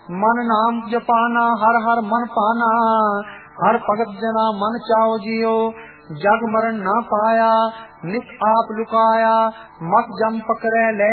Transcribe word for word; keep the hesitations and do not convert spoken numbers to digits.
मन नाम जपाना हर हर मन पाना, हर भगत जना मन चाओ जियो, जग मरण ना पाया, नित आप लुकाया, मत जम पकड़े ले